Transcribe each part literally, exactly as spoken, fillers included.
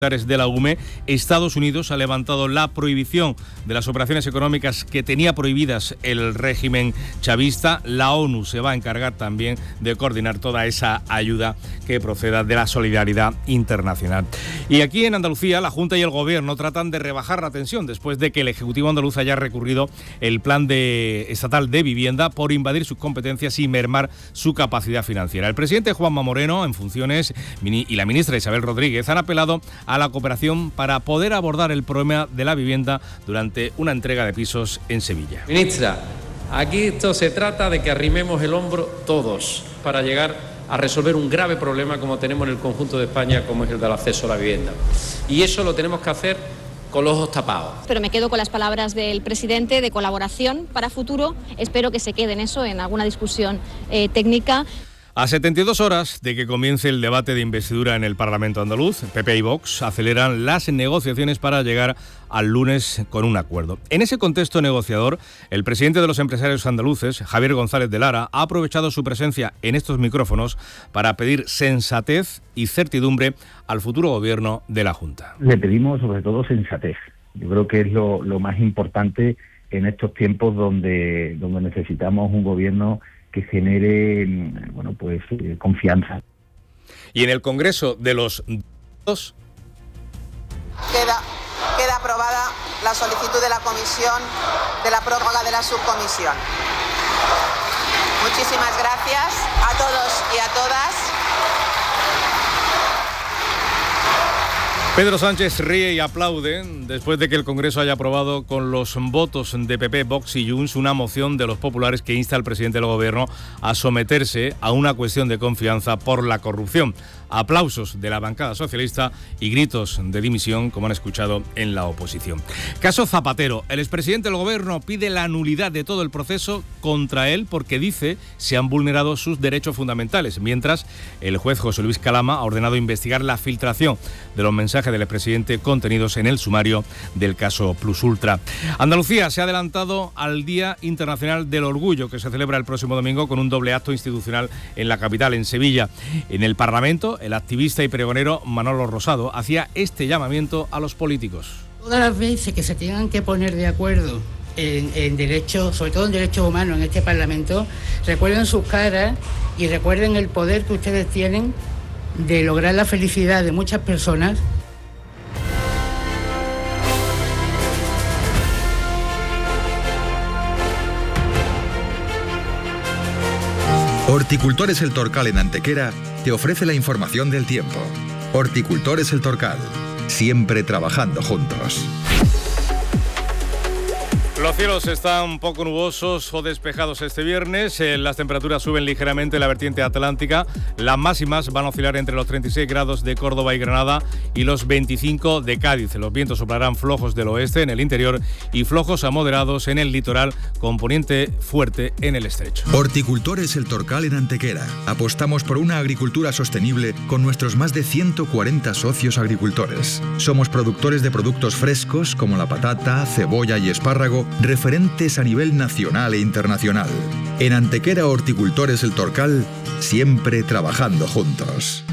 de la U M E, Estados Unidos ha levantado la prohibición de las operaciones económicas que tenía prohibidas el régimen chavista. La ONU se va a encargar también de coordinar toda esa ayuda que proceda de la solidaridad internacional. Y aquí en Andalucía, la Junta y el Gobierno tratan de rebajar la tensión después de que el Ejecutivo andaluz haya recurrido el plan de, estatal de vivienda por invadir sus competencias y mermar su capacidad financiera. El presidente Juanma Moreno, en funciones, y la ministra Isabel Rodríguez han apelado a la cooperación para poder abordar el problema de la vivienda durante una entrega de pisos en Sevilla. Ministra, aquí esto se trata de que arrimemos el hombro todos para llegar a resolver un grave problema como tenemos en el conjunto de España, como es el del acceso a la vivienda. Y eso lo tenemos que hacer con los ojos tapados. Pero me quedo con las palabras del presidente de colaboración para futuro. Espero que se quede en eso, en alguna discusión eh, técnica. A setenta y dos horas de que comience el debate de investidura en el Parlamento andaluz, P P y Vox aceleran las negociaciones para llegar al lunes con un acuerdo. En ese contexto negociador, el presidente de los empresarios andaluces, Javier González de Lara, ha aprovechado su presencia en estos micrófonos para pedir sensatez y certidumbre al futuro gobierno de la Junta. Le pedimos sobre todo sensatez. Yo creo que es lo, lo más importante en estos tiempos donde, donde necesitamos un gobierno que genere, bueno, pues eh, confianza. Y en el Congreso de los dos queda queda aprobada la solicitud de la comisión de la prórroga de la subcomisión. Muchísimas gracias a todos y a todas. Pedro Sánchez ríe y aplaude después de que el Congreso haya aprobado con los votos de P P, Vox y Junts una moción de los populares que insta al presidente del Gobierno a someterse a una cuestión de confianza por la corrupción. Aplausos de la bancada socialista y gritos de dimisión, como han escuchado en la oposición. Caso Zapatero. El expresidente del Gobierno pide la nulidad de todo el proceso contra él porque dice se han vulnerado sus derechos fundamentales, mientras el juez José Luis Calama ha ordenado investigar la filtración de los mensajes del expresidente contenidos en el sumario del caso Plus Ultra. Andalucía se ha adelantado al Día Internacional del Orgullo, que se celebra el próximo domingo con un doble acto institucional en la capital, en Sevilla. En el Parlamento, el activista y pregonero Manolo Rosado hacía este llamamiento a los políticos. Todas las veces que se tengan que poner de acuerdo en, en derechos, sobre todo en derechos humanos en este Parlamento, recuerden sus caras y recuerden el poder que ustedes tienen de lograr la felicidad de muchas personas. Horticultores El Torcal en Antequera te ofrece la información del tiempo. Horticultores El Torcal, siempre trabajando juntos. Los cielos están poco nubosos o despejados este viernes. Eh, las temperaturas suben ligeramente en la vertiente atlántica. Las máximas van a oscilar entre los treinta y seis grados de Córdoba y Granada y los veinticinco de Cádiz. Los vientos soplarán flojos del oeste en el interior y flojos a moderados en el litoral, con poniente fuerte en el estrecho. Horticultores El Torcal en Antequera. Apostamos por una agricultura sostenible con nuestros más de ciento cuarenta socios agricultores. Somos productores de productos frescos como la patata, cebolla y espárrago, referentes a nivel nacional e internacional. En Antequera Horticultores El Torcal, siempre trabajando juntos.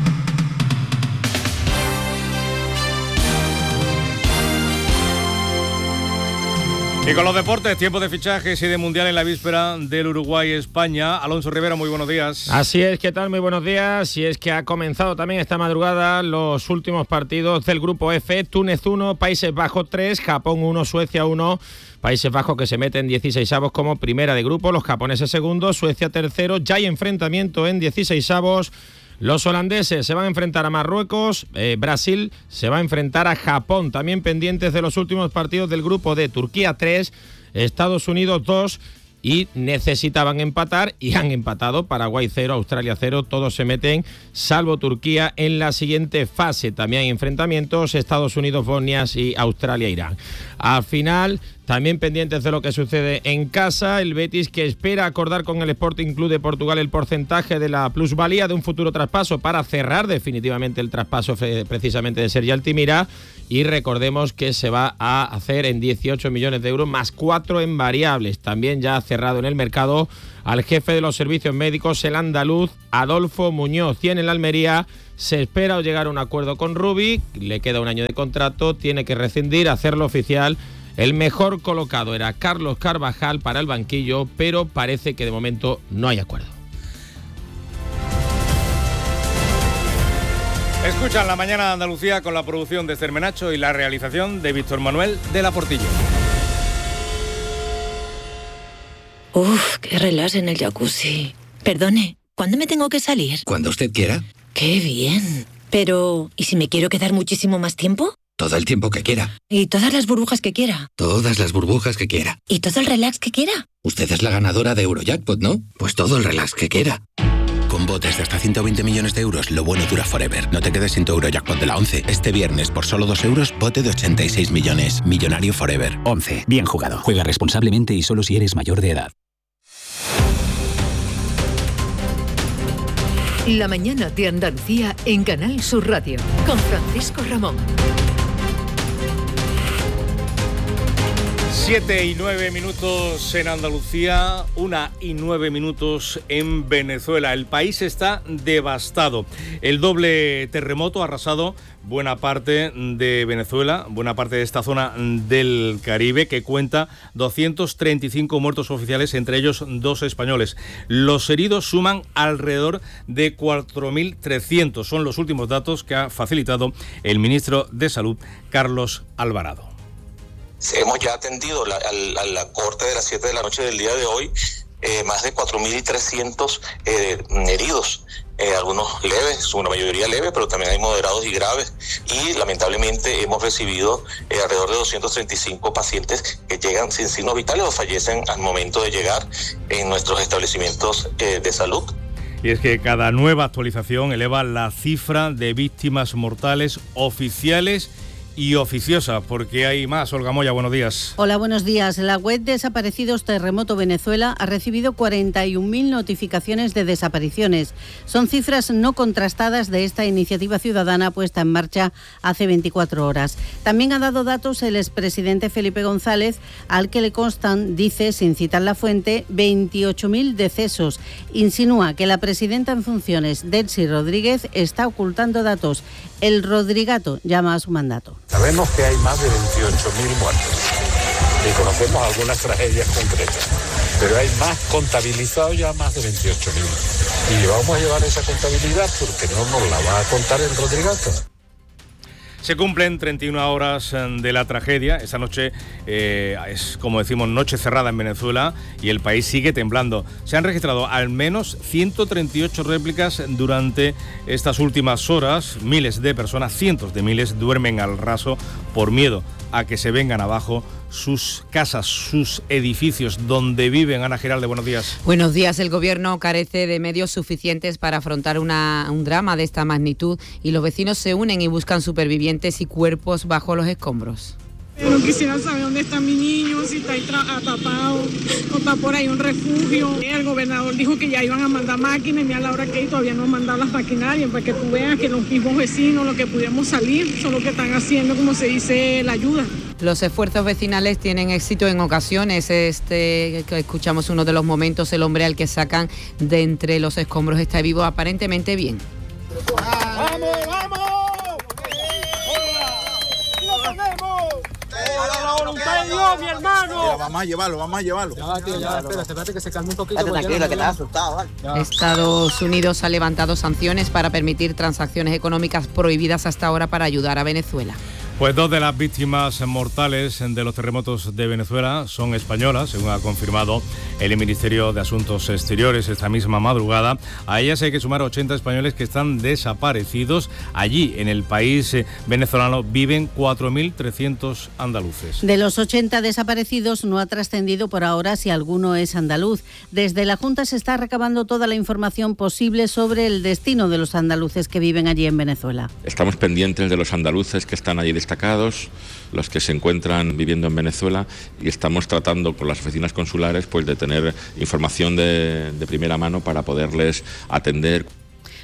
Y con los deportes, tiempo de fichajes y de Mundial en la víspera del Uruguay-España. Alonso Rivera, muy buenos días. Así es, ¿qué tal? Muy buenos días. Y es que ha comenzado también esta madrugada los últimos partidos del Grupo F. Túnez uno, Países Bajos tres, Japón uno, Suecia uno. Países Bajos que se mete en dieciseisavos como primera de grupo, los japoneses segundos, Suecia tercero. Ya hay enfrentamiento en dieciseisavos. Los holandeses se van a enfrentar a Marruecos, eh, Brasil se va a enfrentar a Japón, también pendientes de los últimos partidos del grupo D. Turquía tres, Estados Unidos dos y necesitaban empatar y han empatado. Paraguay cero, Australia cero, todos se meten salvo Turquía en la siguiente fase. También hay enfrentamientos, Estados Unidos, Bosnia y Australia, Irán. Al final, también pendientes de lo que sucede en casa, el Betis que espera acordar con el Sporting Club de Portugal el porcentaje de la plusvalía de un futuro traspaso para cerrar definitivamente el traspaso precisamente de Sergi Altimira. y recordemos que se va a hacer en dieciocho millones de euros más cuatro en variables. También ya ha cerrado en el mercado al jefe de los servicios médicos, el andaluz Adolfo Muñoz. Y en el Almería se espera llegar a un acuerdo con Rubi, le queda un año de contrato, tiene que rescindir, hacerlo oficial. El mejor colocado era Carlos Carvajal para el banquillo, pero parece que de momento no hay acuerdo. Escuchan La Mañana de Andalucía con la producción de Esther Menacho y la realización de Víctor Manuel de la Portilla. Uf, qué relax en el jacuzzi. Perdone, ¿cuándo me tengo que salir? Cuando usted quiera. ¡Qué bien! Pero, ¿y si me quiero quedar muchísimo más tiempo? Todo el tiempo que quiera. ¿Y todas las burbujas que quiera? Todas las burbujas que quiera. ¿Y todo el relax que quiera? Usted es la ganadora de Eurojackpot, ¿no? Pues todo el relax que quiera. Con botes de hasta ciento veinte millones de euros, lo bueno dura forever. No te quedes sin tu Eurojackpot de la once. Este viernes, por solo dos euros, bote de ochenta y seis millones. Millonario forever. once. Bien jugado. Juega responsablemente y solo si eres mayor de edad. La Mañana de Andalucía en Canal Sur Radio, con Francisco Ramón. Siete y nueve minutos en Andalucía, una y nueve minutos en Venezuela. El país está devastado. El doble terremoto ha arrasado buena parte de Venezuela, buena parte de esta zona del Caribe, que cuenta doscientos treinta y cinco muertos oficiales, entre ellos dos españoles. Los heridos suman alrededor de cuatro mil trescientos. Son los últimos datos que ha facilitado el ministro de Salud, Carlos Alvarado. Hemos ya atendido la, a, a la corte de las siete de la noche del día de hoy eh, más de cuatro mil trescientos eh, heridos, eh, algunos leves, una mayoría leve, pero también hay moderados y graves, y lamentablemente hemos recibido eh, alrededor de doscientos treinta y cinco pacientes que llegan sin signos vitales o fallecen al momento de llegar en nuestros establecimientos eh, de salud. Y es que cada nueva actualización eleva la cifra de víctimas mortales oficiales y oficiosa, porque hay más. Olga Moya, buenos días. Hola, buenos días. La web Desaparecidos Terremoto Venezuela ha recibido cuarenta y un mil notificaciones de desapariciones. Son cifras no contrastadas de esta iniciativa ciudadana puesta en marcha hace veinticuatro horas. También ha dado datos el expresidente Felipe González, al que le constan, dice, sin citar la fuente, veintiocho mil decesos. Insinúa que la presidenta en funciones, Delcy Rodríguez, está ocultando datos. El Rodrigato llama a su mandato. Sabemos que hay más de veintiocho mil muertos y conocemos algunas tragedias concretas, pero hay más contabilizados ya, más de veintiocho mil. Y vamos a llevar esa contabilidad porque no nos la va a contar el Rodrigato. Se cumplen treinta y una horas de la tragedia. Esta noche eh, es, como decimos, noche cerrada en Venezuela y el país sigue temblando. Se han registrado al menos ciento treinta y ocho réplicas durante estas últimas horas. Miles de personas, cientos de miles, duermen al raso por miedo a que se vengan abajo sus casas, sus edificios donde viven. Ana Giralde, buenos días. Buenos días. El gobierno carece de medios suficientes para afrontar una, un drama de esta magnitud y los vecinos se unen y buscan supervivientes y cuerpos bajo los escombros. Pero quisiera saber dónde está mi niño, si está atrapado o está por ahí un refugio. El gobernador dijo que ya iban a mandar máquinas y mira la hora que hay, todavía no han mandado las maquinarias para que tú veas que los mismos vecinos, lo que pudimos salir, son los que están haciendo, como se dice, la ayuda. Los esfuerzos vecinales tienen éxito en ocasiones. Este, que escuchamos uno de los momentos, el hombre al que sacan de entre los escombros está vivo aparentemente bien. ¡Vamos, vamos! Dios, mi hermano. Mira, vamos a llevarlo, vamos a llevarlo. Ya, tío, ya, espérate, espérate que se calme un poquito. Espérate, tranquilo, que te has asustado, ¿vale? Estados Unidos ha levantado sanciones para permitir transacciones económicas prohibidas hasta ahora para ayudar a Venezuela. Pues dos de las víctimas mortales de los terremotos de Venezuela son españolas, según ha confirmado el Ministerio de Asuntos Exteriores esta misma madrugada. A ellas hay que sumar ochenta españoles que están desaparecidos. Allí, en el país venezolano, viven cuatro mil trescientos andaluces. De los ochenta desaparecidos no ha trascendido por ahora si alguno es andaluz. Desde la Junta se está recabando toda la información posible sobre el destino de los andaluces que viven allí en Venezuela. Estamos pendientes de los andaluces que están allí destacados, los que se encuentran viviendo en Venezuela, y estamos tratando con las oficinas consulares pues de tener información de, de primera mano para poderles atender.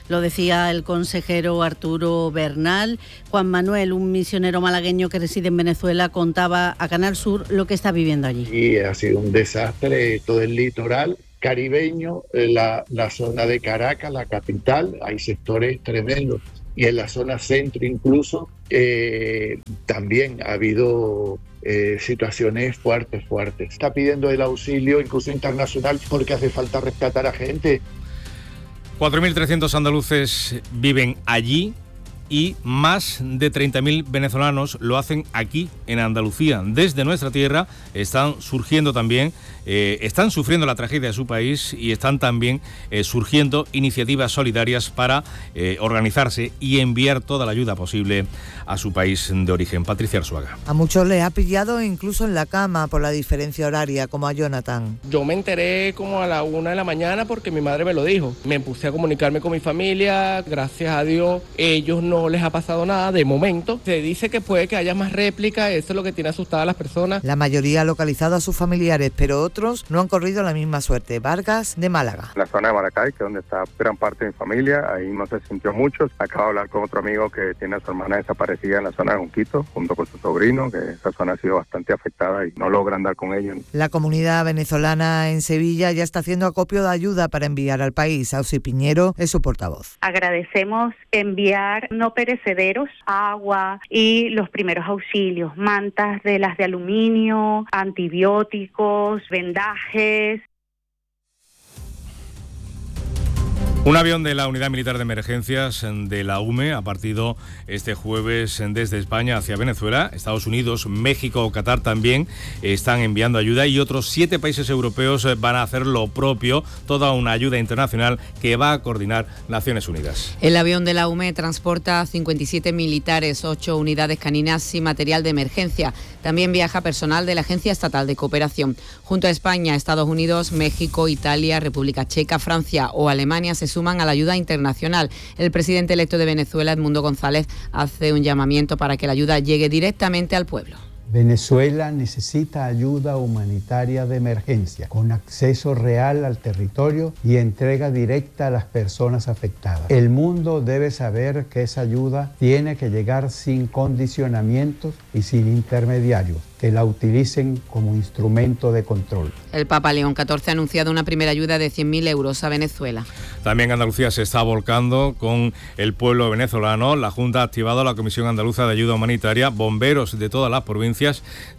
Lo decía el consejero Arturo Bernal. Juan Manuel, un misionero malagueño que reside en Venezuela, contaba a Canal Sur lo que está viviendo allí. Y ha sido un desastre todo el litoral caribeño, la, la zona de Caracas, la capital, hay sectores tremendos. Y en la zona centro incluso eh, también ha habido eh, situaciones fuertes, fuertes. Está pidiendo el auxilio incluso internacional porque hace falta rescatar a gente. cuatro mil trescientos andaluces viven allí y más de treinta mil venezolanos lo hacen aquí en Andalucía. Desde nuestra tierra están surgiendo también, eh, están sufriendo la tragedia de su país y están también eh, surgiendo iniciativas solidarias para eh, organizarse y enviar toda la ayuda posible a su país de origen. Patricia Arzuaga. A muchos les ha pillado incluso en la cama por la diferencia horaria, como a Jonathan. Yo me enteré como a la una de la mañana porque mi madre me lo dijo. Me puse a comunicarme con mi familia, gracias a Dios ellos no No les ha pasado nada de momento. Se dice que puede que haya más réplicas, eso es lo que tiene asustadas a las personas. La mayoría ha localizado a sus familiares, pero otros no han corrido la misma suerte. Vargas, de Málaga. La zona de Maracay, que es donde está gran parte de mi familia, ahí no se sintió mucho. Acabo de hablar con otro amigo que tiene a su hermana desaparecida en la zona de Junquito, junto con su sobrino, que esa zona ha sido bastante afectada y no logra andar con ellos. La comunidad venezolana en Sevilla ya está haciendo acopio de ayuda para enviar al país. Ausi Piñero es su portavoz. Agradecemos enviar no perecederos, agua y los primeros auxilios, mantas de las de aluminio, antibióticos, vendajes. Un avión de la Unidad Militar de Emergencias de la U M E ha partido este jueves desde España hacia Venezuela. Estados Unidos, México o Qatar también están enviando ayuda y otros siete países europeos van a hacer lo propio, toda una ayuda internacional que va a coordinar Naciones Unidas. El avión de la U M E transporta cincuenta y siete militares, ocho unidades caninas y material de emergencia. También viaja personal de la Agencia Estatal de Cooperación. Junto a España, Estados Unidos, México, Italia, República Checa, Francia o Alemania se suman a la ayuda internacional. El presidente electo de Venezuela, Edmundo González, hace un llamamiento para que la ayuda llegue directamente al pueblo. Venezuela necesita ayuda humanitaria de emergencia, con acceso real al territorio y entrega directa a las personas afectadas. El mundo debe saber que esa ayuda tiene que llegar sin condicionamientos y sin intermediarios que la utilicen como instrumento de control. El Papa León catorce ha anunciado una primera ayuda de cien mil euros a Venezuela. También Andalucía se está volcando con el pueblo venezolano. La Junta ha activado la Comisión Andaluza de Ayuda Humanitaria. Bomberos de todas las provincias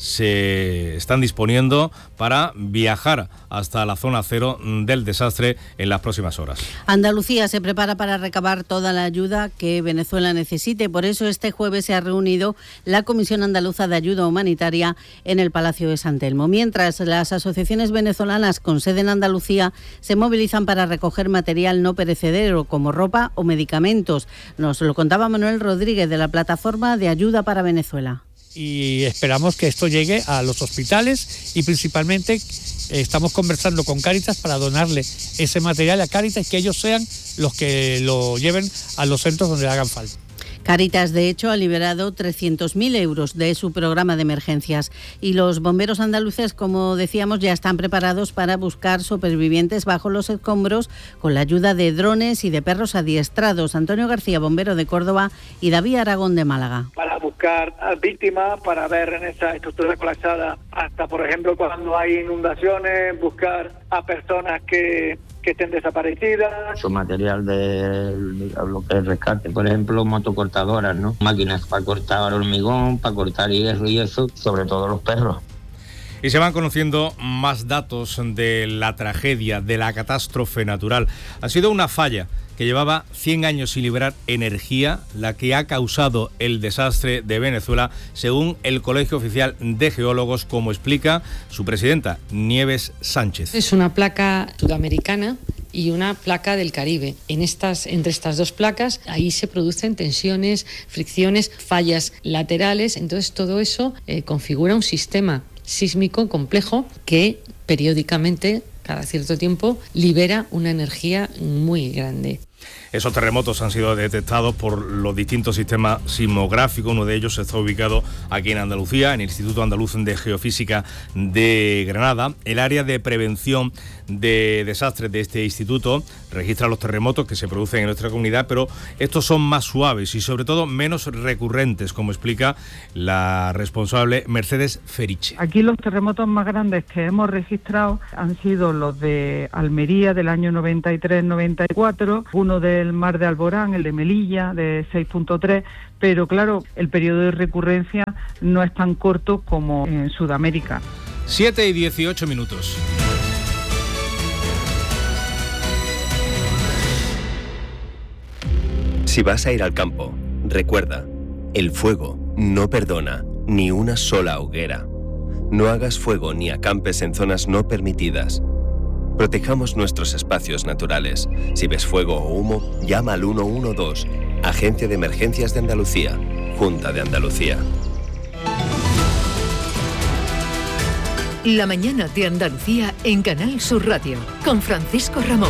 se están disponiendo para viajar hasta la zona cero del desastre en las próximas horas. Andalucía se prepara para recabar toda la ayuda que Venezuela necesite. Por eso este jueves se ha reunido la Comisión Andaluza de Ayuda Humanitaria en el Palacio de San Telmo. Mientras, las asociaciones venezolanas con sede en Andalucía se movilizan para recoger material no perecedero como ropa o medicamentos. Nos lo contaba Manuel Rodríguez de la Plataforma de Ayuda para Venezuela. Y esperamos que esto llegue a los hospitales y principalmente estamos conversando con Cáritas para donarle ese material a Cáritas y que ellos sean los que lo lleven a los centros donde hagan falta. Cáritas, de hecho, ha liberado trescientos mil euros de su programa de emergencias y los bomberos andaluces, como decíamos, ya están preparados para buscar supervivientes bajo los escombros con la ayuda de drones y de perros adiestrados. Antonio García, bombero de Córdoba, y David Aragón de Málaga. Para buscar a víctimas, para ver en esa estructura colapsada, hasta por ejemplo cuando hay inundaciones, buscar a personas que... que estén desaparecidas. Su material de lo que es rescate, por ejemplo, motocortadoras, ¿no? Máquinas para cortar hormigón, para cortar hierro y eso, sobre todo los perros. Y se van conociendo más datos de la tragedia, de la catástrofe natural. Ha sido una falla que llevaba cien años sin liberar energía, la que ha causado el desastre de Venezuela, según el Colegio Oficial de Geólogos, como explica su presidenta, Nieves Sánchez. Es una placa sudamericana y una placa del Caribe. En estas, entre estas dos placas, ahí se producen tensiones, fricciones, fallas laterales. Entonces todo eso eh, configura un sistema sísmico complejo que periódicamente, cada cierto tiempo, libera una energía muy grande. Esos terremotos han sido detectados por los distintos sistemas sismográficos. Uno de ellos está ubicado aquí en Andalucía, en el Instituto Andaluz de Geofísica de Granada. El área de prevención de desastres de este instituto registra los terremotos que se producen en nuestra comunidad, pero estos son más suaves y sobre todo menos recurrentes, como explica la responsable Mercedes Feriche. Aquí los terremotos más grandes que hemos registrado han sido los de Almería del año noventa y tres noventa y cuatro, uno del Mar de Alborán, el de Melilla de seis punto tres, pero claro, el periodo de recurrencia no es tan corto como en Sudamérica. siete y dieciocho minutos. Si vas a ir al campo, recuerda, el fuego no perdona ni una sola hoguera. No hagas fuego ni acampes en zonas no permitidas. Protejamos nuestros espacios naturales. Si ves fuego o humo, llama al uno uno dos, Agencia de Emergencias de Andalucía, Junta de Andalucía. La mañana de Andalucía en Canal Sur Radio, con Francisco Ramón.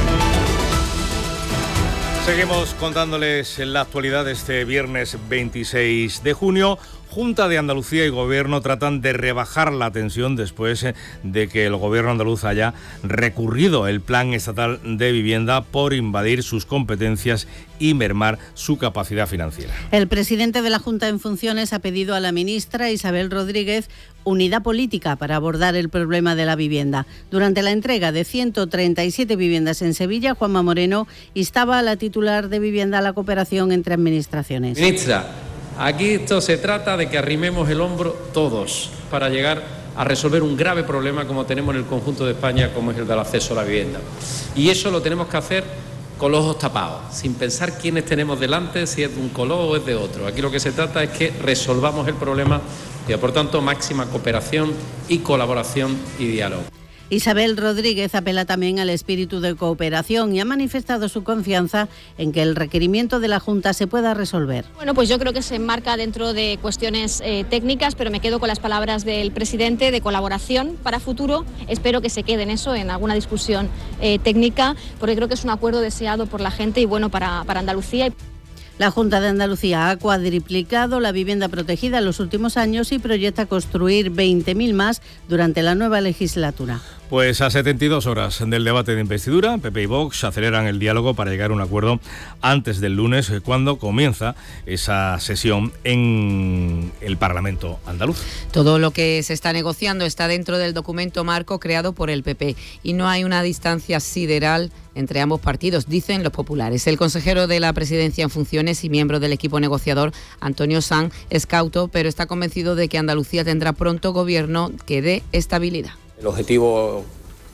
Seguimos contándoles en la actualidad de este viernes veintiséis de junio. Junta de Andalucía y Gobierno tratan de rebajar la tensión después de que el Gobierno andaluz haya recurrido el Plan Estatal de Vivienda por invadir sus competencias y mermar su capacidad financiera. El presidente de la Junta en funciones ha pedido a la ministra Isabel Rodríguez unidad política para abordar el problema de la vivienda. Durante la entrega de ciento treinta y siete viviendas en Sevilla, Juanma Moreno instaba a la titular de vivienda a la cooperación entre administraciones. Ministra, aquí esto se trata de que arrimemos el hombro todos para llegar a resolver un grave problema como tenemos en el conjunto de España, como es el del acceso a la vivienda. Y eso lo tenemos que hacer con los ojos tapados, sin pensar quiénes tenemos delante, si es de un color o es de otro. Aquí lo que se trata es que resolvamos el problema y, por tanto, máxima cooperación y colaboración y diálogo. Isabel Rodríguez apela también al espíritu de cooperación y ha manifestado su confianza en que el requerimiento de la Junta se pueda resolver. Bueno, pues yo creo que se enmarca dentro de cuestiones eh, técnicas, pero me quedo con las palabras del presidente de colaboración para futuro. Espero que se quede en eso, en alguna discusión eh, técnica, porque creo que es un acuerdo deseado por la gente y bueno para, para Andalucía. La Junta de Andalucía ha cuadriplicado la vivienda protegida en los últimos años y proyecta construir veinte mil más durante la nueva legislatura. Pues a setenta y dos horas del debate de investidura, P P y Vox aceleran el diálogo para llegar a un acuerdo antes del lunes, cuando comienza esa sesión en el Parlamento andaluz. Todo lo que se está negociando está dentro del documento marco creado por el P P y no hay una distancia sideral entre ambos partidos, dicen los populares. El consejero de la Presidencia en funciones y miembro del equipo negociador, Antonio Sanz, es cauto, pero está convencido de que Andalucía tendrá pronto gobierno que dé estabilidad. El objetivo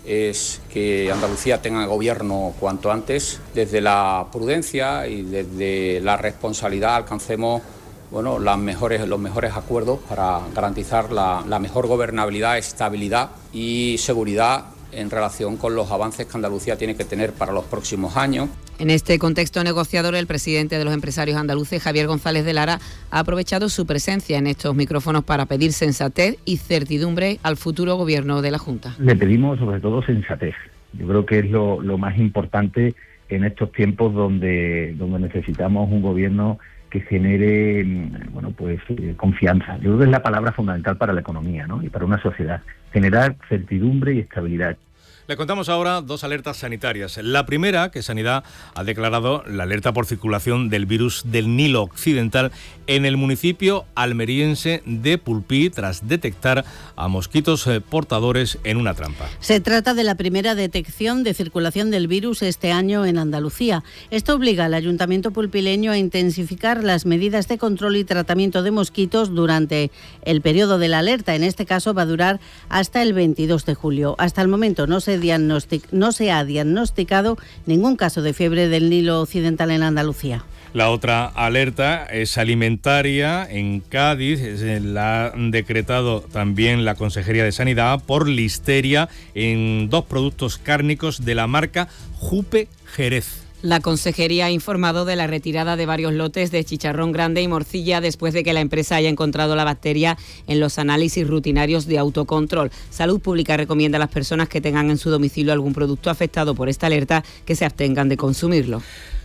es que Andalucía tenga gobierno cuanto antes. Desde la prudencia y desde la responsabilidad alcancemos bueno, las mejores, los mejores acuerdos para garantizar la, la mejor gobernabilidad, estabilidad y seguridad en relación con los avances que Andalucía tiene que tener para los próximos años. En este contexto negociador, el presidente de los empresarios andaluces, Javier González de Lara, ha aprovechado su presencia en estos micrófonos para pedir sensatez y certidumbre al futuro gobierno de la Junta. Le pedimos sobre todo sensatez. Yo creo que es lo, lo más importante en estos tiempos donde, donde necesitamos un gobierno que genere bueno, pues, eh, confianza. Yo creo que es la palabra fundamental para la economía, ¿no? Y para una sociedad. Generar certidumbre y estabilidad. Le contamos ahora dos alertas sanitarias. La primera, que Sanidad ha declarado la alerta por circulación del virus del Nilo Occidental en el municipio almeriense de Pulpí, tras detectar a mosquitos portadores en una trampa. Se trata de la primera detección de circulación del virus este año en Andalucía. Esto obliga al Ayuntamiento pulpileño a intensificar las medidas de control y tratamiento de mosquitos durante el periodo de la alerta. En este caso va a durar hasta el veintidós de julio. Hasta el momento no se Diagnostic- no se ha diagnosticado ningún caso de fiebre del Nilo Occidental en Andalucía. La otra alerta es alimentaria en Cádiz, la ha decretado también la Consejería de Sanidad por listeria en dos productos cárnicos de la marca Jupe Jerez. La Consejería ha informado de la retirada de varios lotes de chicharrón grande y morcilla después de que la empresa haya encontrado la bacteria en los análisis rutinarios de autocontrol. Salud Pública recomienda a las personas que tengan en su domicilio algún producto afectado por esta alerta que se abstengan de consumirlo.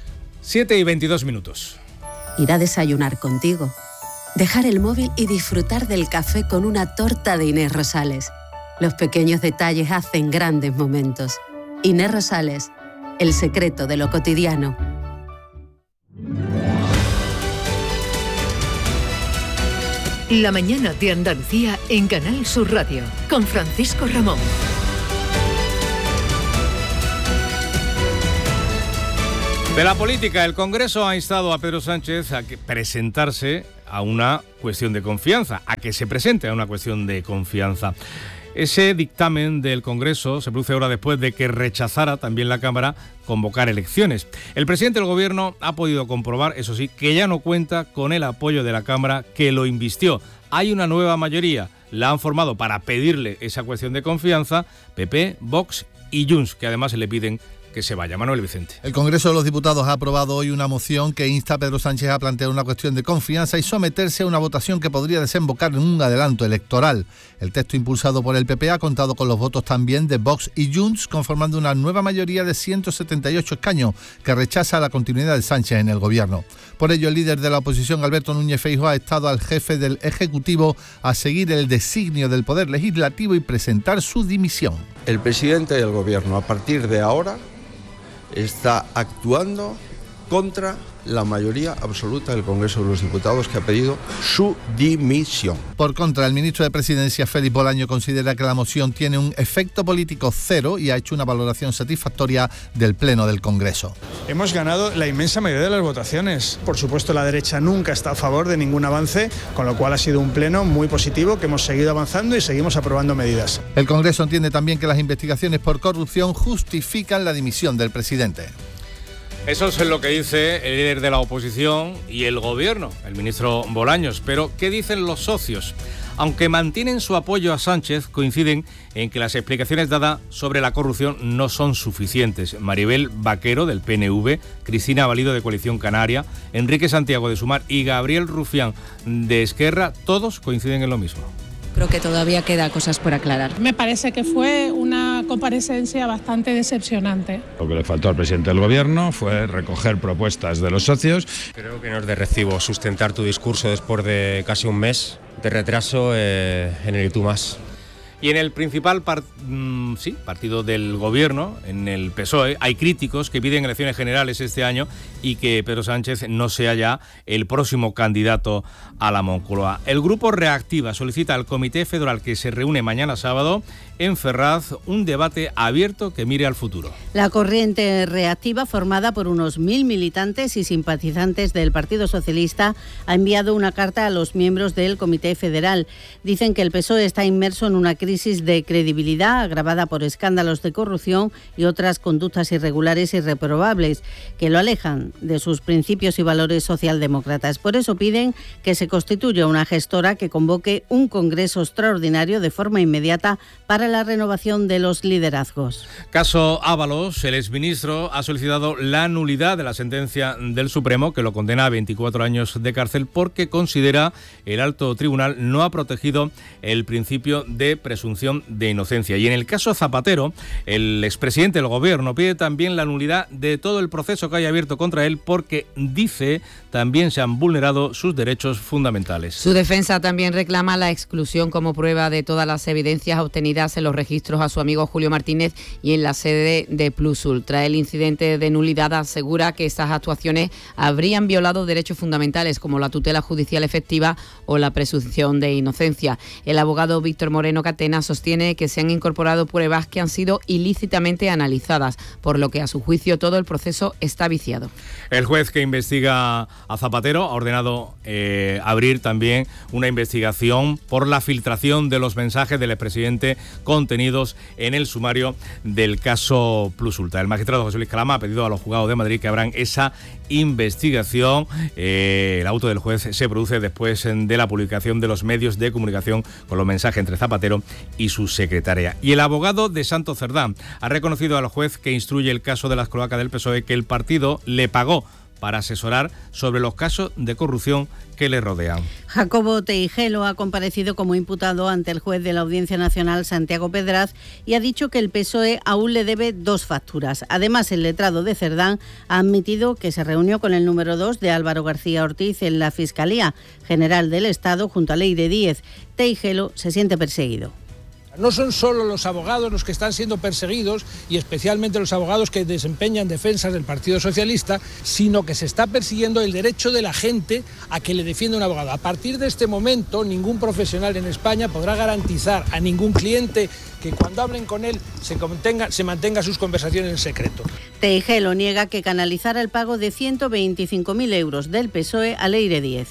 siete y veintidós minutos. Ir a desayunar contigo. Dejar el móvil y disfrutar del café con una torta de Inés Rosales. Los pequeños detalles hacen grandes momentos. Inés Rosales, el secreto de lo cotidiano. La mañana de Andalucía en Canal Sur Radio, con Francisco Ramón. De la política, el Congreso ha instado a Pedro Sánchez a que presentarse a una cuestión de confianza, a que se presente a una cuestión de confianza. Ese dictamen del Congreso se produce ahora después de que rechazara también la Cámara convocar elecciones. El presidente del Gobierno ha podido comprobar, eso sí, que ya no cuenta con el apoyo de la Cámara que lo invistió. Hay una nueva mayoría, la han formado para pedirle esa cuestión de confianza P P, Vox y Junts, que además le piden que se vaya. Manuel Vicente. El Congreso de los Diputados ha aprobado hoy una moción que insta a Pedro Sánchez a plantear una cuestión de confianza y someterse a una votación que podría desembocar en un adelanto electoral. El texto impulsado por el P P ha contado con los votos también de Vox y Junts, conformando una nueva mayoría de ciento setenta y ocho escaños que rechaza la continuidad de Sánchez en el Gobierno. Por ello, el líder de la oposición, Alberto Núñez Feijóo, ha estado al jefe del Ejecutivo a seguir el designio del Poder Legislativo y presentar su dimisión. El presidente del Gobierno, a partir de ahora, está actuando contra la mayoría absoluta del Congreso de los Diputados, que ha pedido su dimisión. Por contra, el ministro de Presidencia, Félix Bolaño, considera que la moción tiene un efecto político cero y ha hecho una valoración satisfactoria del Pleno del Congreso. Hemos ganado la inmensa mayoría de las votaciones. Por supuesto, la derecha nunca está a favor de ningún avance, con lo cual ha sido un pleno muy positivo, que hemos seguido avanzando y seguimos aprobando medidas. El Congreso entiende también que las investigaciones por corrupción justifican la dimisión del presidente. Eso es lo que dice el líder de la oposición y el Gobierno, el ministro Bolaños. Pero, ¿qué dicen los socios? Aunque mantienen su apoyo a Sánchez, coinciden en que las explicaciones dadas sobre la corrupción no son suficientes. Maribel Vaquero, del P N V, Cristina Valido, de Coalición Canaria, Enrique Santiago, de Sumar, y Gabriel Rufián, de Esquerra, todos coinciden en lo mismo. Creo que todavía queda cosas por aclarar. Me parece que fue una comparecencia bastante decepcionante. Lo que le faltó al presidente del Gobierno fue recoger propuestas de los socios. Creo que no es de recibo sustentar tu discurso después de casi un mes de retraso eh, en el Y Tú Más. Y en el principal par- mm, sí, partido del Gobierno, en el P S O E, hay críticos que piden elecciones generales este año y que Pedro Sánchez no sea ya el próximo candidato a la Moncloa. El Grupo Reactiva solicita al Comité Federal, que se reúne mañana sábado en Ferraz, un debate abierto que mire al futuro. La corriente reactiva, formada por unos mil militantes y simpatizantes del Partido Socialista, ha enviado una carta a los miembros del Comité Federal. Dicen que el P S O E está inmerso en una crisis de credibilidad agravada por escándalos de corrupción y otras conductas irregulares y reprobables que lo alejan de sus principios y valores socialdemócratas. Por eso piden que se constituya una gestora que convoque un congreso extraordinario de forma inmediata para la renovación de los liderazgos. Caso Ábalos, el exministro ha solicitado la nulidad de la sentencia del Supremo que lo condena a veinticuatro años de cárcel porque considera el alto tribunal no ha protegido el principio de presunción de inocencia. Y en el caso Zapatero, el expresidente del Gobierno pide también la nulidad de todo el proceso que haya abierto contra él porque, dice, también se han vulnerado sus derechos fundamentales. Su defensa también reclama la exclusión como prueba de todas las evidencias obtenidas en los registros a su amigo Julio Martínez y en la sede de Plus Ultra. El incidente de nulidad asegura que estas actuaciones habrían violado derechos fundamentales como la tutela judicial efectiva o la presunción de inocencia. El abogado Víctor Moreno Catena sostiene que se han incorporado pruebas que han sido ilícitamente analizadas, por lo que a su juicio todo el proceso está viciado. El juez que investiga a Zapatero ha ordenado eh, abrir también una investigación por la filtración de los mensajes del expresidente contenidos en el sumario del caso Plus Ultra. El magistrado José Luis Calama ha pedido a los juzgados de Madrid que abran esa investigación. Eh, el auto del juez se produce después de la publicación de los medios de comunicación con los mensajes entre Zapatero y su secretaria. Y el abogado de Santos Cerdán ha reconocido al juez que instruye el caso de las cloacas del P S O E que el partido le pagó para asesorar sobre los casos de corrupción que le rodean. Jacobo Teijelo ha comparecido como imputado ante el juez de la Audiencia Nacional, Santiago Pedraz, y ha dicho que el P S O E aún le debe dos facturas. Además, el letrado de Cerdán ha admitido que se reunió con el número dos de Álvaro García Ortiz en la Fiscalía General del Estado junto a Leire Díez. Teijelo se siente perseguido. No son solo los abogados los que están siendo perseguidos, y especialmente los abogados que desempeñan defensas del Partido Socialista, sino que se está persiguiendo el derecho de la gente a que le defienda un abogado. A partir de este momento, ningún profesional en España podrá garantizar a ningún cliente que cuando hablen con él se, contenga, se mantenga sus conversaciones en secreto. Teijelo niega que canalizara el pago de ciento veinticinco mil euros del P S O E a Leire Díez.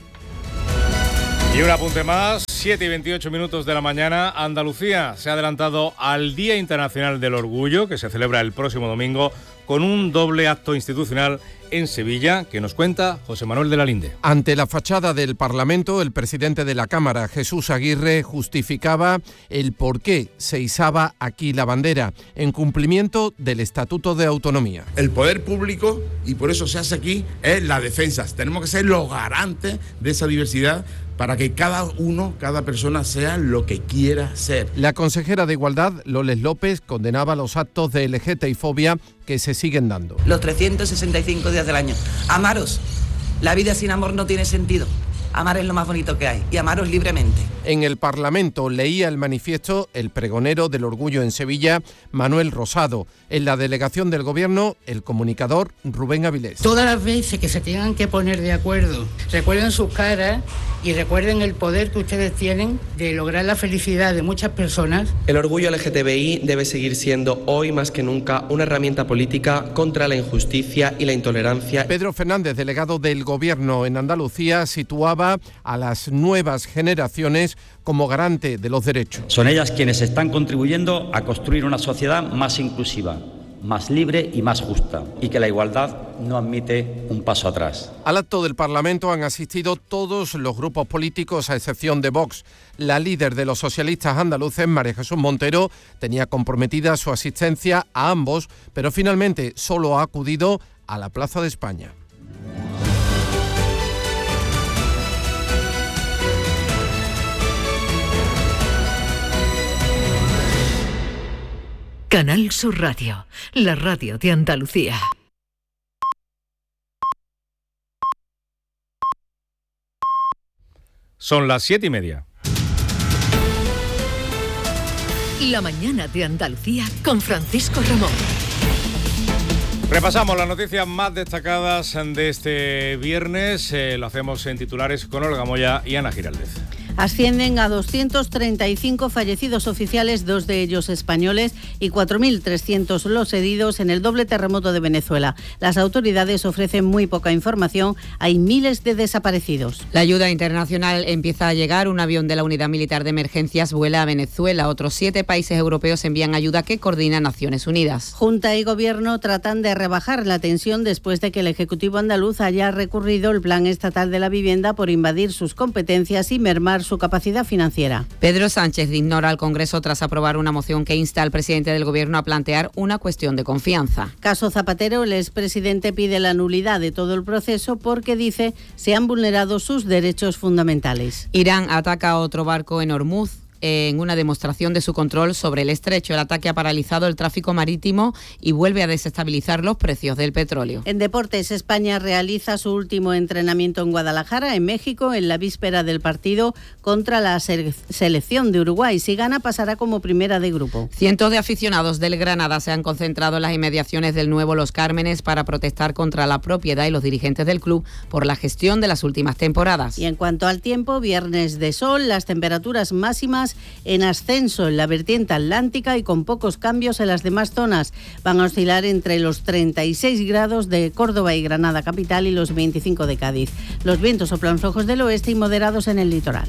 Y un apunte más, siete y veintiocho minutos de la mañana. Andalucía se ha adelantado al Día Internacional del Orgullo, que se celebra el próximo domingo, con un doble acto institucional en Sevilla, que nos cuenta José Manuel de la Linde. Ante la fachada del Parlamento, el presidente de la Cámara, Jesús Aguirre, justificaba el por qué se izaba aquí la bandera, en cumplimiento del Estatuto de Autonomía. El poder público, y por eso se hace aquí, es la defensa. Tenemos que ser los garantes de esa diversidad, para que cada uno, cada persona sea lo que quiera ser. La consejera de Igualdad, Loles López, condenaba los actos de L G T B I fobia que se siguen dando. Los trescientos sesenta y cinco días del año. Amaros. La vida sin amor no tiene sentido. Amar es lo más bonito que hay, y amaros libremente. En el Parlamento leía el manifiesto el pregonero del orgullo en Sevilla, Manuel Rosado. En la delegación del Gobierno, el comunicador Rubén Avilés. Todas las veces que se tengan que poner de acuerdo, recuerden sus caras y recuerden el poder que ustedes tienen de lograr la felicidad de muchas personas. El orgullo L G T B I debe seguir siendo hoy más que nunca una herramienta política contra la injusticia y la intolerancia. Pedro Fernández, delegado del Gobierno en Andalucía, situaba a las nuevas generaciones como garante de los derechos. Son ellas quienes están contribuyendo a construir una sociedad más inclusiva, más libre y más justa, y que la igualdad no admite un paso atrás. Al acto del Parlamento han asistido todos los grupos políticos, a excepción de Vox. La líder de los socialistas andaluces, María Jesús Montero, tenía comprometida su asistencia a ambos, pero finalmente solo ha acudido a la Plaza de España. Canal Sur Radio, la radio de Andalucía. Son las siete y media. La mañana de Andalucía con Francisco Ramón. Repasamos las noticias más destacadas de este viernes. Eh, lo hacemos en titulares con Olga Moya y Ana Giraldez. Ascienden a doscientos treinta y cinco fallecidos oficiales, dos de ellos españoles, y cuatro mil trescientos los heridos en el doble terremoto de Venezuela. Las autoridades ofrecen muy poca información. Hay miles de desaparecidos. La ayuda internacional empieza a llegar. Un avión de la Unidad Militar de Emergencias vuela a Venezuela. Otros siete países europeos envían ayuda que coordina Naciones Unidas. Junta y Gobierno tratan de rebajar la tensión después de que el Ejecutivo andaluz haya recurrido el Plan Estatal de la Vivienda por invadir sus competencias y mermar su capacidad financiera. Pedro Sánchez ignora al Congreso tras aprobar una moción que insta al presidente del Gobierno a plantear una cuestión de confianza. Caso Zapatero, el expresidente pide la nulidad de todo el proceso porque dice se han vulnerado sus derechos fundamentales. Irán ataca a otro barco en Hormuz en una demostración de su control sobre el estrecho. El ataque ha paralizado el tráfico marítimo y vuelve a desestabilizar los precios del petróleo. En deportes, España realiza su último entrenamiento en Guadalajara, en México, en la víspera del partido contra la se- selección de Uruguay. Si gana, pasará como primera de grupo. Cientos de aficionados del Granada se han concentrado en las inmediaciones del nuevo Los Cármenes para protestar contra la propiedad y los dirigentes del club por la gestión de las últimas temporadas. Y en cuanto al tiempo, viernes de sol, las temperaturas máximas en ascenso en la vertiente atlántica y con pocos cambios en las demás zonas. Van a oscilar entre los treinta y seis grados de Córdoba y Granada capital y los veinticinco de Cádiz. Los vientos soplan flojos del oeste y moderados en el litoral.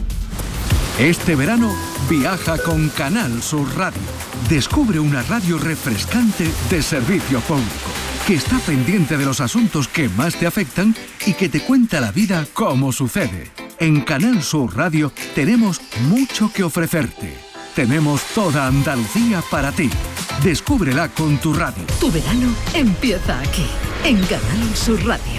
Este verano viaja con Canal Sur Radio. Descubre una radio refrescante de servicio público, que está pendiente de los asuntos que más te afectan y que te cuenta la vida como sucede. En Canal Sur Radio tenemos mucho que ofrecerte. Tenemos toda Andalucía para ti. Descúbrela con tu radio. Tu verano empieza aquí. en Canal Sur Radio.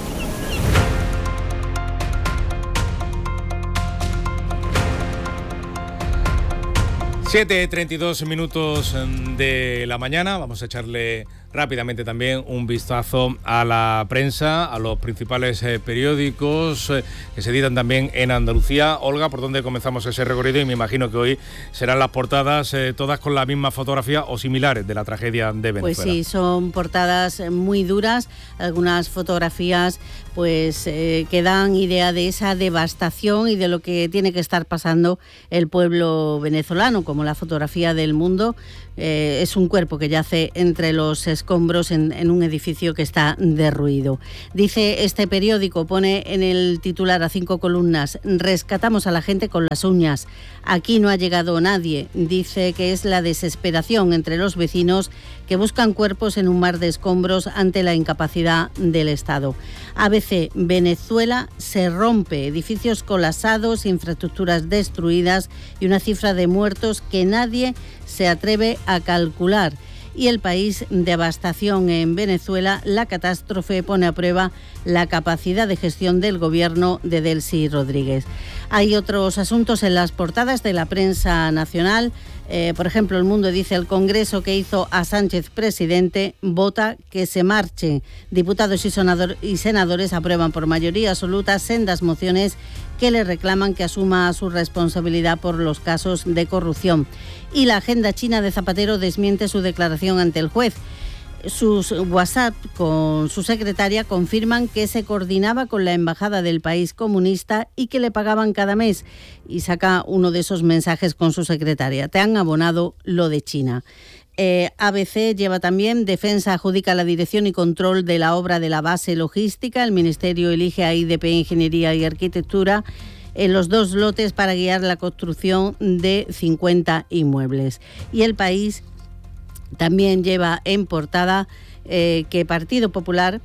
siete y treinta y dos minutos de la mañana. Vamos a echarle rápidamente también un vistazo a la prensa, a los principales eh, periódicos eh, que se editan también en Andalucía. Olga, ¿por dónde comenzamos ese recorrido? Y me imagino que hoy serán las portadas eh, todas con la misma fotografía o similares de la tragedia de Venezuela. Pues sí, son portadas muy duras, algunas fotografías pues eh, que dan idea de esa devastación y de lo que tiene que estar pasando el pueblo venezolano, como la fotografía del Mundo. Eh, es un cuerpo que yace entre los escombros en, en un edificio que está derruido. Dice este periódico, pone en el titular a cinco columnas: rescatamos a la gente con las uñas. Aquí no ha llegado nadie. Dice que es la desesperación entre los vecinos que buscan cuerpos en un mar de escombros ante la incapacidad del Estado. A B C, Venezuela se rompe, edificios colapsados, infraestructuras destruidas y una cifra de muertos que nadie se atreve a calcular. Y El País, devastación en Venezuela, la catástrofe pone a prueba la capacidad de gestión del gobierno de Delcy Rodríguez. Hay otros asuntos en las portadas de la prensa nacional. Eh, por ejemplo, El Mundo dice: el Congreso que hizo a Sánchez presidente vota que se marche. Diputados y, sonador, y senadores aprueban por mayoría absoluta sendas mociones que le reclaman que asuma su responsabilidad por los casos de corrupción. Y la agenda china de Zapatero desmiente su declaración ante el juez. Sus WhatsApp con su secretaria confirman que se coordinaba con la embajada del país comunista y que le pagaban cada mes. Y saca uno de esos mensajes con su secretaria: te han abonado lo de China. Eh, A B C lleva también: Defensa adjudica la dirección y control de la obra de la base logística. El Ministerio elige a I D P Ingeniería y Arquitectura en los dos lotes para guiar la construcción de cincuenta inmuebles. Y El País también lleva en portada eh, que Partido Popular,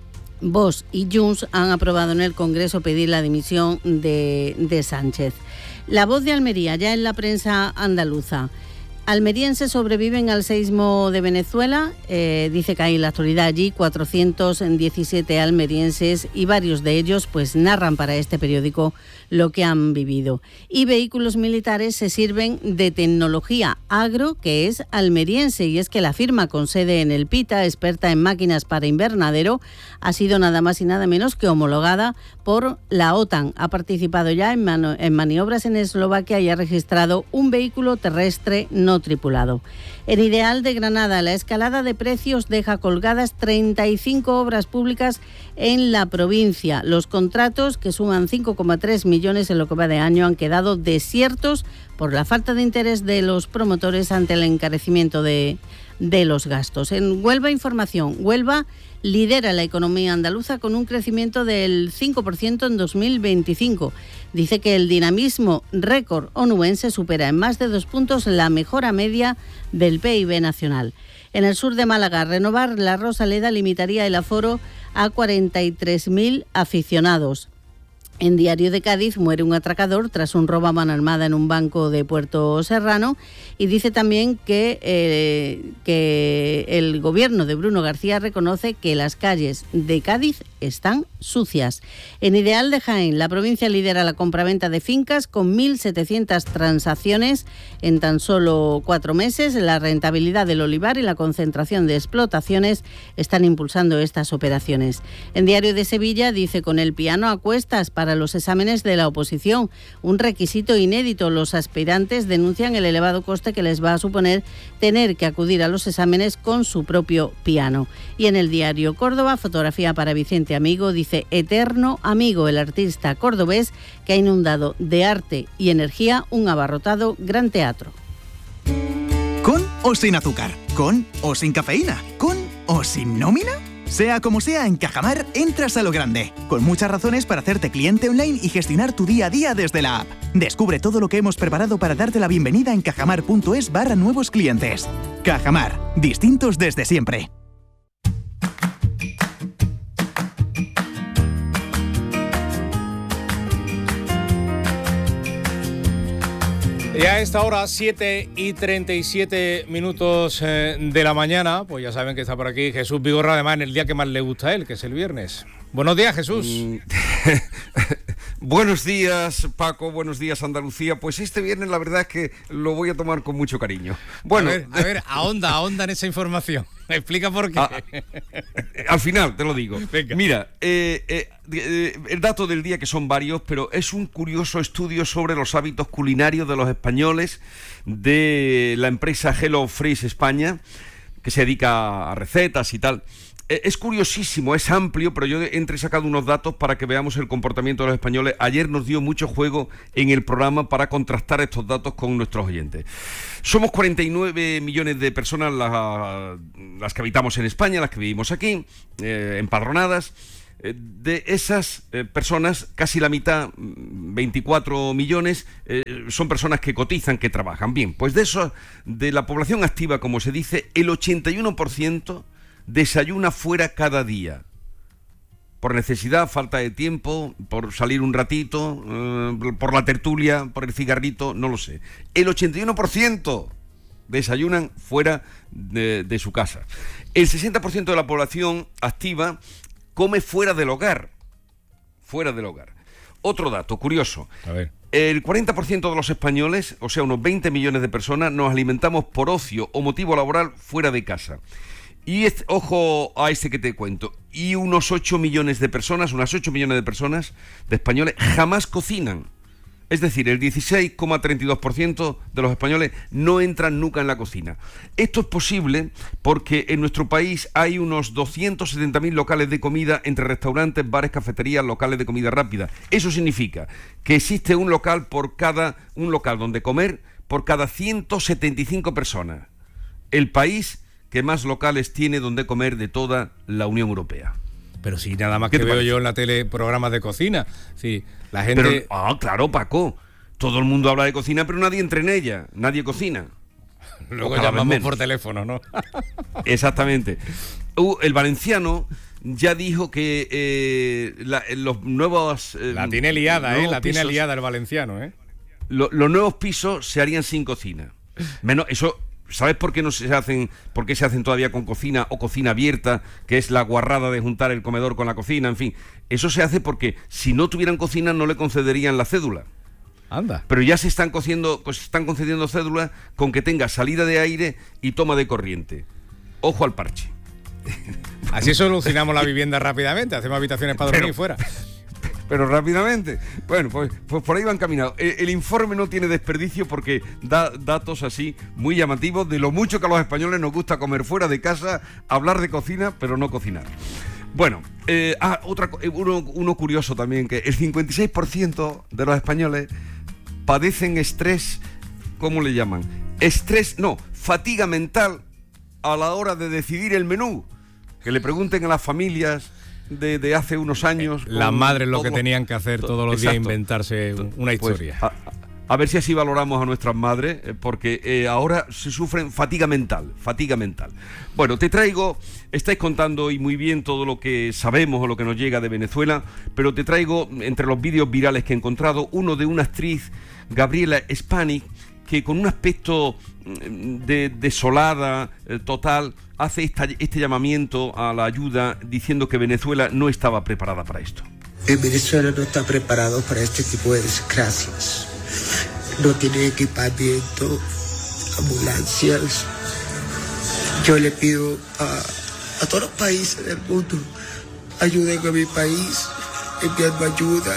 Vox y Junts han aprobado en el Congreso pedir la dimisión de, de Sánchez. La Voz de Almería, ya en la prensa andaluza: almerienses sobreviven al seísmo de Venezuela. Eh, dice que hay en la actualidad allí cuatrocientos diecisiete almerienses y varios de ellos pues narran para este periódico lo que han vivido. Y vehículos militares se sirven de tecnología agro que es almeriense, y es que la firma con sede en El Pita, experta en máquinas para invernadero, ha sido nada más y nada menos que homologada por la OTAN. Ha participado ya en, mano, en maniobras en Eslovaquia y ha registrado un vehículo terrestre no tripulado. En Ideal de Granada, la escalada de precios deja colgadas treinta y cinco obras públicas en la provincia. Los contratos, que suman cinco coma tres millones en lo que va de año, han quedado desiertos por la falta de interés de los promotores ante el encarecimiento de, de los gastos. En Huelva Información, Huelva lidera la economía andaluza con un crecimiento del cinco por ciento en dos mil veinticinco. Dice que el dinamismo récord onubense supera en más de dos puntos la mejora media del P I B nacional. En el sur de Málaga, renovar la Rosaleda limitaría el aforo a cuarenta y tres mil aficionados. En Diario de Cádiz, muere un atracador tras un robo a mano armada en un banco de Puerto Serrano, y dice también que, eh, que el gobierno de Bruno García reconoce que las calles de Cádiz están sucias. En Ideal de Jaén, la provincia lidera la compraventa de fincas con mil setecientas transacciones en tan solo cuatro meses. La rentabilidad del olivar y la concentración de explotaciones están impulsando estas operaciones. En Diario de Sevilla dice: con el piano a cuestas para los exámenes de la oposición, un requisito inédito. Los aspirantes denuncian el elevado coste que les va a suponer tener que acudir a los exámenes con su propio piano. Y en el Diario Córdoba, fotografía para Vicente Amigo, dice: eterno amigo, el artista cordobés que ha inundado de arte y energía un abarrotado Gran Teatro. ¿Con o sin azúcar? ¿Con o sin cafeína? ¿Con o sin nómina? Sea como sea, en Cajamar entras a lo grande, con muchas razones para hacerte cliente online y gestionar tu día a día desde la app. Descubre todo lo que hemos preparado para darte la bienvenida en cajamar.es barra nuevos clientes. Cajamar, distintos desde siempre. Y a esta hora, siete y treinta y siete minutos eh, de la mañana, pues ya saben que está por aquí Jesús Vigorra, además en el día que más le gusta a él, que es el viernes. Buenos días, Jesús. Mm. Buenos días, Paco, buenos días, Andalucía. Pues este viernes la verdad es que lo voy a tomar con mucho cariño. Bueno, a ver, a ver, ahonda, ahonda en esa información. Explica por qué. A, al final te lo digo. Venga. Mira, eh, eh, eh, el dato del día, que son varios, pero es un curioso estudio sobre los hábitos culinarios de los españoles de la empresa Hello Fresh España, que se dedica a recetas y tal. Es curiosísimo, es amplio, pero yo he entresacado unos datos para que veamos el comportamiento de los españoles. Ayer nos dio mucho juego en el programa para contrastar estos datos con nuestros oyentes. Somos cuarenta y nueve millones de personas las, las que habitamos en España, las que vivimos aquí, eh, empadronadas. De esas eh, personas, casi la mitad, veinticuatro millones, eh, son personas que cotizan, que trabajan. Bien, pues de eso, de la población activa, como se dice, el ochenta y uno por ciento desayuna fuera cada día. Por necesidad, falta de tiempo, por salir un ratito, eh, por la tertulia, por el cigarrito, no lo sé. El ochenta y uno por ciento desayunan fuera de, de su casa. El sesenta por ciento de la población activa come fuera del hogar. Fuera del hogar. Otro dato curioso. A ver. El cuarenta por ciento de los españoles, o sea, unos veinte millones de personas, nos alimentamos por ocio o motivo laboral fuera de casa. Y este, ojo a este que te cuento, y unos ocho millones de personas, unas ocho millones de personas, de españoles, jamás cocinan. Es decir, el dieciséis coma treinta y dos por ciento de los españoles no entran nunca en la cocina. Esto es posible porque en nuestro país hay unos doscientos setenta mil locales de comida entre restaurantes, bares, cafeterías, locales de comida rápida. Eso significa que existe un local por cada, un local donde comer por cada ciento setenta y cinco personas. El país que más locales tiene donde comer de toda la Unión Europea. Pero si nada más que veo parece? yo en la tele programas de cocina. Sí, la gente... Pero, ah, claro, Paco. Todo el mundo habla de cocina, pero nadie entra en ella. Nadie cocina. Luego llamamos por teléfono, ¿no? Exactamente. Uh, el valenciano ya dijo que eh, la, los nuevos... Eh, la tiene liada, ¿eh? La pisos, tiene liada el valenciano, ¿eh? Lo, los nuevos pisos se harían sin cocina. Menos eso... ¿Sabes por qué no se hacen, por qué se hacen todavía con cocina o cocina abierta, que es la guarrada de juntar el comedor con la cocina? En fin, eso se hace porque si no tuvieran cocina no le concederían la cédula. Anda. Pero ya se están cociendo, pues están concediendo cédulas con que tenga salida de aire y toma de corriente. Ojo al parche. Así solucionamos la vivienda rápidamente, hacemos habitaciones para dormir y fuera. Pero rápidamente. Bueno, pues, pues por ahí van caminando. El, el informe no tiene desperdicio porque da datos así muy llamativos de lo mucho que a los españoles nos gusta comer fuera de casa, hablar de cocina, pero no cocinar. Bueno, eh, ah, otra, uno, uno curioso también, que el cincuenta y seis por ciento de los españoles padecen estrés, ¿cómo le llaman? Estrés, no, fatiga mental a la hora de decidir el menú. Que le pregunten a las familias... De, de hace unos años. Las madres lo todo, que tenían que hacer todos los exacto. días, inventarse una historia. Pues, a, a ver si así valoramos a nuestras madres, eh, porque eh, ahora se sufren fatiga mental, fatiga mental. Bueno, te traigo, estáis contando hoy muy bien todo lo que sabemos o lo que nos llega de Venezuela, pero te traigo, entre los vídeos virales que he encontrado, uno de una actriz, Gabriela Spanik, que con un aspecto de desolada eh, total hace esta, este llamamiento a la ayuda diciendo que Venezuela no estaba preparada para esto. En Venezuela no está preparado para este tipo de desgracias. No tiene equipamiento, ambulancias. Yo le pido a, a todos los países del mundo, ayuden a mi país enviando ayuda.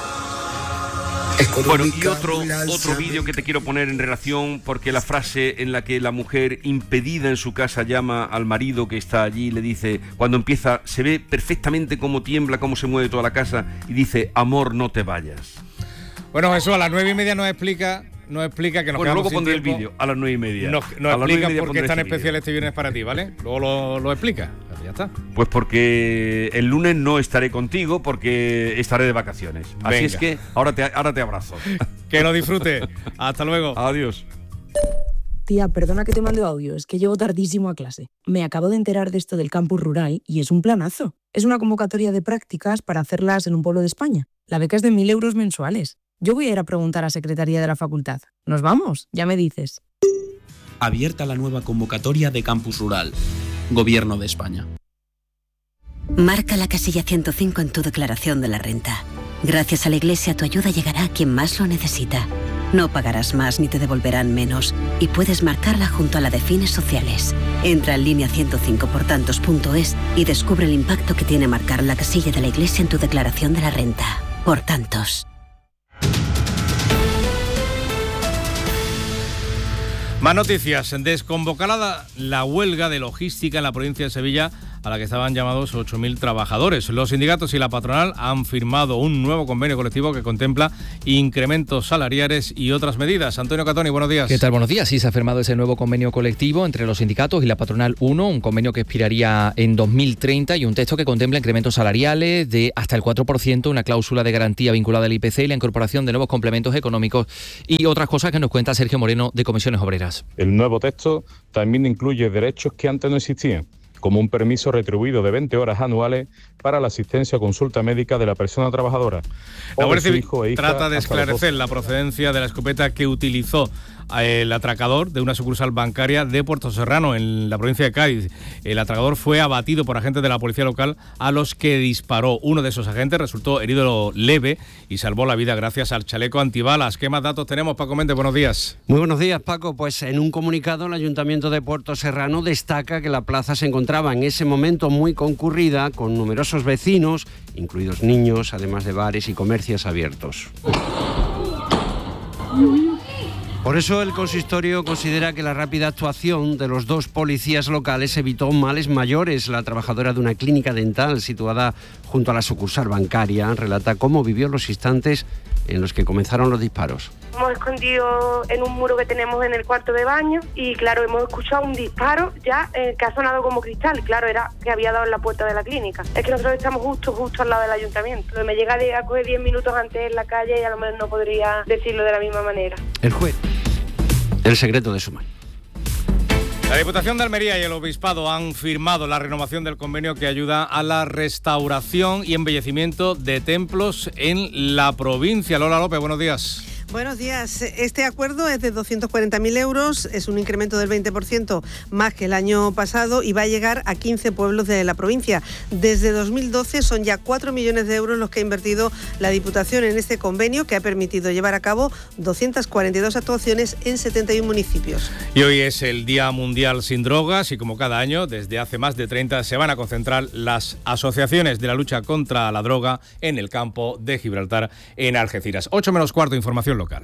Bueno, y otro, otro vídeo que te quiero poner en relación, porque la frase en la que la mujer impedida en su casa llama al marido que está allí y le dice, cuando empieza, se ve perfectamente cómo tiembla, cómo se mueve toda la casa y dice, amor, no te vayas. Bueno, Jesús, a las nueve y media nos explica, nos explica que nos bueno, quedamos luego pondré sin tiempo. el vídeo a las nueve y media. Nos, nos explica por qué es tan especial este viernes para ti, ¿vale? Luego lo, lo explica. Ya está. Pues porque el lunes no estaré contigo porque estaré de vacaciones. Venga. Así es que ahora te, ahora te abrazo. Que lo disfrute. Hasta luego. Adiós. Tía, perdona que te mande audio, es que llego tardísimo a clase. Me acabo de enterar de esto del campus rural y es un planazo. Es una convocatoria de prácticas para hacerlas en un pueblo de España. La beca es de mil euros mensuales. Yo voy a ir a preguntar a Secretaría de la Facultad. ¿Nos vamos? Ya me dices. Abierta la nueva convocatoria de Campus Rural. Gobierno de España. Marca la casilla ciento cinco en tu declaración de la renta. Gracias a la Iglesia, tu ayuda llegará a quien más lo necesita. No pagarás más ni te devolverán menos. Y puedes marcarla junto a la de fines sociales. Entra en línea ciento cinco por tantos punto es y descubre el impacto que tiene marcar la casilla de la Iglesia en tu declaración de la renta. Por tantos. Más noticias. Desconvocada la huelga de logística en la provincia de Sevilla, a la que estaban llamados ocho mil trabajadores. Los sindicatos y la patronal han firmado un nuevo convenio colectivo que contempla incrementos salariales y otras medidas. Antonio Catoni, buenos días. ¿Qué tal? Buenos días. Sí, se ha firmado ese nuevo convenio colectivo entre los sindicatos y la patronal uno, un convenio que expiraría en dos mil treinta y un texto que contempla incrementos salariales de hasta el cuatro por ciento, una cláusula de garantía vinculada al I P C y la incorporación de nuevos complementos económicos y otras cosas que nos cuenta Sergio Moreno de Comisiones Obreras. El nuevo texto también incluye derechos que antes no existían, como un permiso retribuido de veinte horas anuales para la asistencia o consulta médica de la persona trabajadora. La Guardia Civil trata de esclarecer la procedencia de la escopeta que utilizó el atracador de una sucursal bancaria de Puerto Serrano, en la provincia de Cádiz. El atracador fue abatido por agentes de la policía local a los que disparó. Uno de esos agentes resultó herido leve y salvó la vida gracias al chaleco antibalas. ¿Qué más datos tenemos, Paco Méndez? Buenos días. Muy buenos días, Paco. Pues en un comunicado el Ayuntamiento de Puerto Serrano destaca que la plaza se encontraba en ese momento muy concurrida, con numerosos vecinos, incluidos niños, además de bares y comercios abiertos. Por eso el consistorio considera que la rápida actuación de los dos policías locales evitó males mayores. La trabajadora de una clínica dental situada junto a la sucursal bancaria relata cómo vivió los instantes en los que comenzaron los disparos. Hemos escondido en un muro que tenemos en el cuarto de baño y claro, hemos escuchado un disparo ya eh, que ha sonado como cristal. Claro, era que había dado en la puerta de la clínica. Es que nosotros estamos justo, justo al lado del ayuntamiento. Me llega a coger diez minutos antes en la calle y a lo mejor no podría decirlo de la misma manera. El juez, el secreto de sumar. La Diputación de Almería y el Obispado han firmado la renovación del convenio que ayuda a la restauración y embellecimiento de templos en la provincia. Lola López, buenos días. Buenos días. Este acuerdo es de doscientos cuarenta mil euros, es un incremento del veinte por ciento más que el año pasado y va a llegar a quince pueblos de la provincia. Desde dos mil doce son ya cuatro millones de euros los que ha invertido la Diputación en este convenio, que ha permitido llevar a cabo doscientas cuarenta y dos actuaciones en setenta y uno municipios. Y hoy es el Día Mundial sin Drogas y como cada año, desde hace más de treinta, se van a concentrar las asociaciones de la lucha contra la droga en el campo de Gibraltar, en Algeciras. ocho menos cuarto, información local.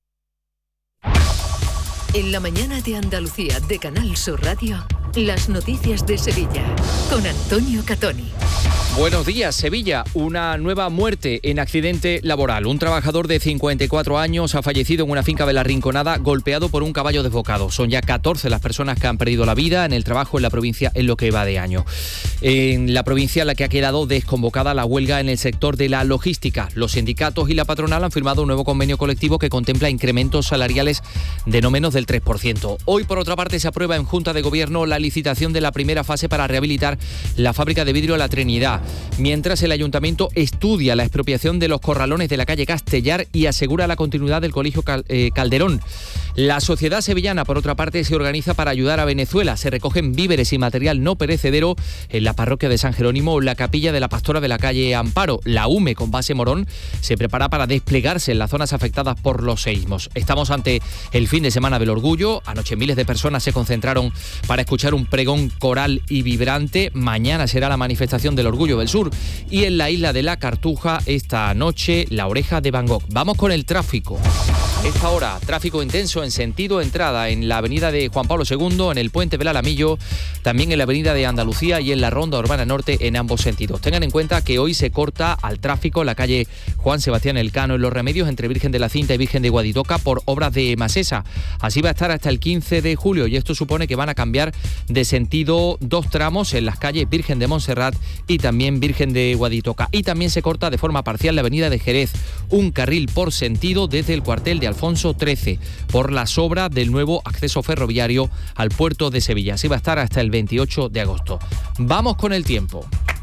En la mañana de Andalucía de Canal Sur Radio, las noticias de Sevilla con Antonio Catoni. Buenos días, Sevilla. Una nueva muerte en accidente laboral. Un trabajador de cincuenta y cuatro años ha fallecido en una finca de La Rinconada golpeado por un caballo desbocado. Son ya catorce las personas que han perdido la vida en el trabajo en la provincia en lo que va de año. En la provincia, la que ha quedado desconvocada la huelga en el sector de la logística. Los sindicatos y la patronal han firmado un nuevo convenio colectivo que contempla incrementos salariales de no menos del tres por ciento. Hoy, por otra parte, se aprueba en Junta de Gobierno la licitación de la primera fase para rehabilitar la fábrica de vidrio La Trinidad, mientras el Ayuntamiento estudia la expropiación de los corralones de la calle Castellar y asegura la continuidad del Colegio Cal- eh, Calderón. La sociedad sevillana, por otra parte, se organiza para ayudar a Venezuela. Se recogen víveres y material no perecedero en la parroquia de San Jerónimo o en la capilla de la Pastora de la calle Amparo. La U M E, con base Morón, se prepara para desplegarse en las zonas afectadas por los seísmos. Estamos ante el fin de semana del orgullo. Anoche miles de personas se concentraron para escuchar un pregón coral y vibrante. Mañana será la manifestación del Orgullo del Sur. Y en la isla de la Cartuja, esta noche, la Oreja de Van Gogh. Vamos con el tráfico. Esta hora, tráfico intenso en sentido entrada en la avenida de Juan Pablo segundo, en el puente del Alamillo, también en la avenida de Andalucía y en la Ronda Urbana Norte en ambos sentidos. Tengan en cuenta que hoy se corta al tráfico la calle Juan Sebastián Elcano en Los Remedios entre Virgen de la Cinta y Virgen de Guaditoca por obras de Masesa. Así va a estar hasta el quince de julio y esto supone que van a cambiar de sentido dos tramos en las calles Virgen de Montserrat y también Virgen de Guaditoca. Y también se corta de forma parcial la avenida de Jerez, un carril por sentido desde el cuartel de Alfonso trece por las obras del nuevo acceso ferroviario al puerto de Sevilla. Así va a estar hasta el veintiocho de agosto. Vamos con el tiempo.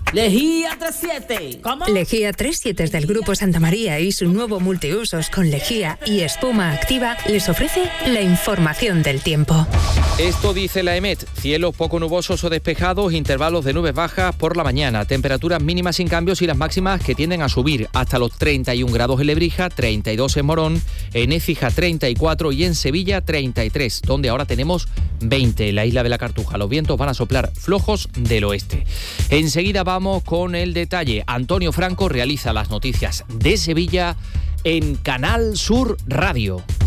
Lejía treinta y siete. ¿Cómo? Lejía treinta y siete del Grupo Santa María y su nuevo multiusos con lejía y espuma activa les ofrece la información del tiempo. Esto dice la EMET, cielos poco nubosos o despejados, intervalos de nubes bajas por la mañana, temperaturas mínimas sin cambios y las máximas que tienden a subir hasta los treinta y un grados en Lebrija, treinta y dos en Morón, en Écija treinta y cuatro y en Sevilla treinta y tres, donde ahora tenemos veinte en la isla de la Cartuja. Los vientos van a soplar flojos del oeste. Enseguida vamos con el detalle. Antonio Franco realiza las noticias de Sevilla en Canal Sur Radio.